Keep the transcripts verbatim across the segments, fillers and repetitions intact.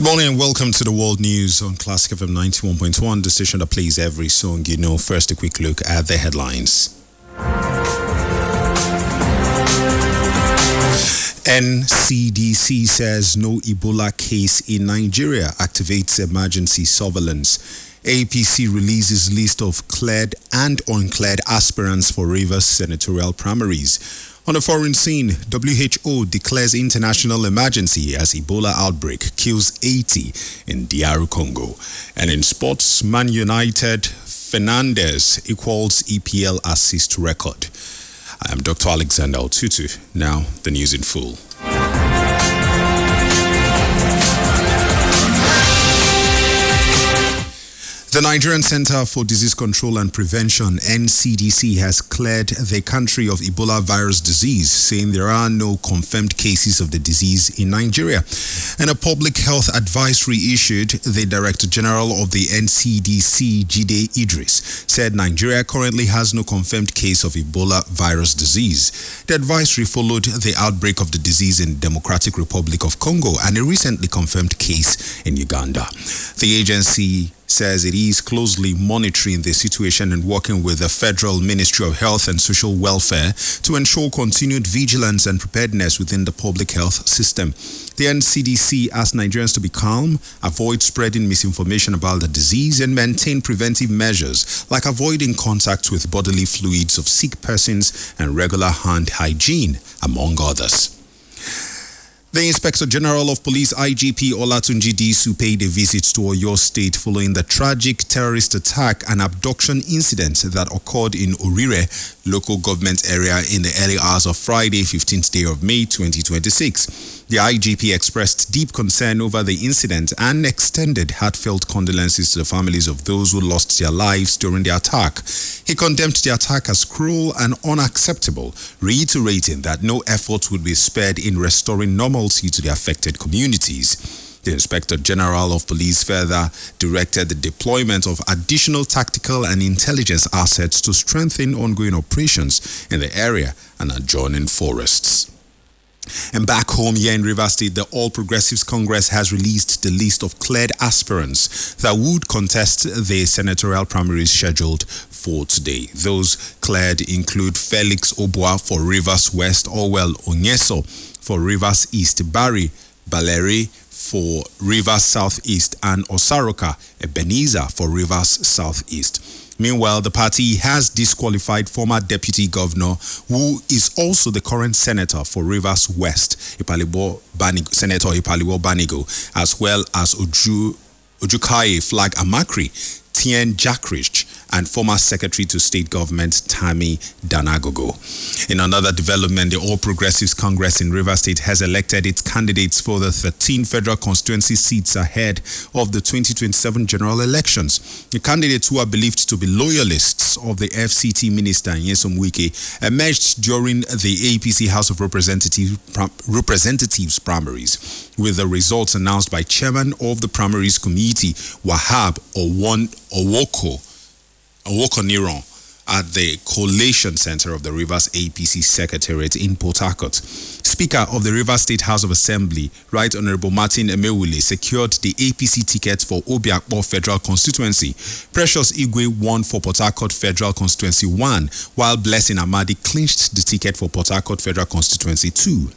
morning and welcome to the World News on Classic F M ninety-one point one, the station that plays every song you know. First, a quick look at the headlines. N C D C says no Ebola case in Nigeria, activates emergency surveillance. A P C releases list of cleared and uncleared aspirants for Rivers senatorial primaries. On a foreign scene, W H O declares international emergency as Ebola outbreak kills eighty in D R Congo. And in sports, Man United, Fernandes equals E P L assist record. I am Doctor Alexander Otutu. Now, the news in full. The Nigerian Center for Disease Control and Prevention, N C D C, has cleared the country of Ebola virus disease, saying there are no confirmed cases of the disease in Nigeria. In a public health advisory issued, the Director General of the N C D C, Jide Idris, said Nigeria currently has no confirmed case of Ebola virus disease. The advisory followed the outbreak of the disease in Democratic Republic of Congo and a recently confirmed case in Uganda. The agency says it is closely monitoring the situation and working with the Federal Ministry of Health and Social Welfare to ensure continued vigilance and preparedness within the public health system. The N C D C asked Nigerians to be calm, avoid spreading misinformation about the disease, and maintain preventive measures like avoiding contact with bodily fluids of sick persons and regular hand hygiene, among others. The Inspector General of Police, I G P Olatunji Disu, paid a visit to Oyo State following the tragic terrorist attack and abduction incident that occurred in Orire local government area in the early hours of Friday, fifteenth day of May twenty twenty-six. The I G P expressed deep concern over the incident and extended heartfelt condolences to the families of those who lost their lives during the attack. He condemned the attack as cruel and unacceptable, reiterating that no effort would be spared in restoring normalcy to the affected communities. The Inspector General of Police further directed the deployment of additional tactical and intelligence assets to strengthen ongoing operations in the area and adjoining forests. And back home here in Rivers State, the All Progressives Congress has released the list of cleared aspirants that would contest the senatorial primaries scheduled for today. Those cleared include Felix Obua for Rivers West, Orwell Onyeso for Rivers East, Barry Baleri for Rivers Southeast, and Osaroka Ebenezer for Rivers Southeast. Meanwhile, the party has disqualified former deputy governor, who is also the current senator for Rivers West, Ipalibo Banigo, Senator Ipalibo Banigo, as well as Oju, Ojukaye Flag Amakri, Tien Jackrich, and former Secretary to State Government Tammy Danagogo. In another development, the All Progressives Congress in Rivers State has elected its candidates for the thirteen federal constituency seats ahead of the twenty twenty-seven general elections. The candidates, who are believed to be loyalists of the F C T Minister Nyesom Wike, emerged during the A P C House of Representative, Representatives primaries, with the results announced by Chairman of the Primaries Committee, Wahab Owon Owoko Owokoniron, at the Collation Center of the Rivers A P C Secretariat in Port Harcourt. Speaker of the Rivers State House of Assembly, Right Honorable Martin Emewule, secured the A P C ticket for Obiakpo Federal Constituency. Precious Igwe won for Port Harcourt Federal Constituency one, while Blessing Amadi clinched the ticket for Port Harcourt Federal Constituency two.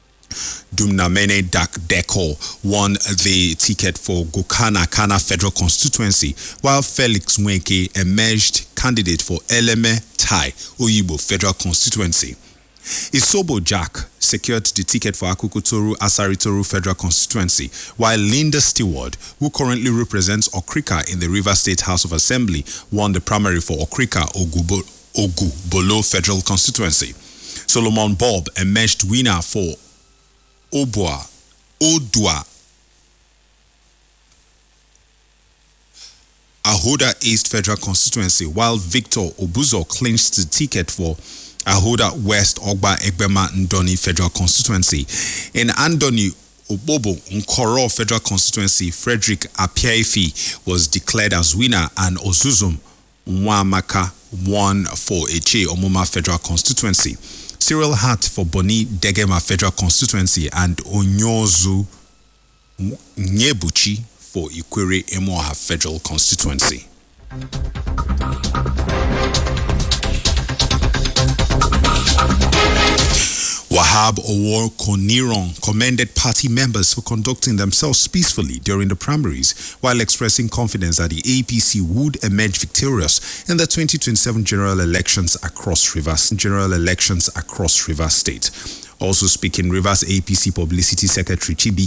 Dumnamene Dak Deko won the ticket for Gokana Kana Federal Constituency, while Felix Nweke emerged candidate for Eleme Tai Oyibo Federal Constituency. Isobo Jack secured the ticket for Akukutoru Asaritoru Federal Constituency, while Linda Stewart, who currently represents Okrika in the Rivers State House of Assembly, won the primary for Okrika Ogubo, Ogubolo Federal Constituency. Solomon Bob emerged winner for Obua, Odua, Ahoda East Federal Constituency, while Victor Obuzo clinched the ticket for Ahoda West Ogba Egbema Ndoni Federal Constituency. In Andoni Obobo Nkoro Federal Constituency, Frederick Apiaifi was declared as winner, and Ozuzum Nwamaka won for Eche Omuma Federal Constituency. Cyril Hart for Boni Degema Federal Constituency and Onyozu Nyebuchi for Ikwere Emoha Federal Constituency. Wahab Owor Koniron commended party members for conducting themselves peacefully during the primaries, while expressing confidence that the A P C would emerge victorious in the twenty twenty-seven general elections across Rivers general elections across Rivers State. Also speaking, Rivers A P C Publicity Secretary Chibi